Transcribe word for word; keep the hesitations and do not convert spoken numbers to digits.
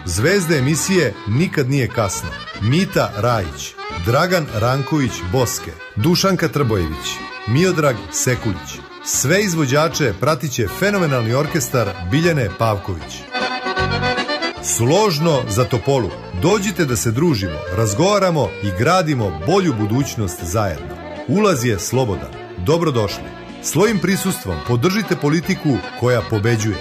Zvezda emisije Nikad nije kasno. Mita Rajić, Dragan Ranković Boske, Dušanka Trbojević, Miodrag Sekulić. Sve izvođače pratiće fenomenalni orkestar Biljane Pavković. Složno za Topolu. Dođite da se družimo, razgovaramo i gradimo bolju budućnost zajedno. Ulaz je slobodan. Dobrodošli. Svojim prisustvom podržite politiku koja pobeđuje.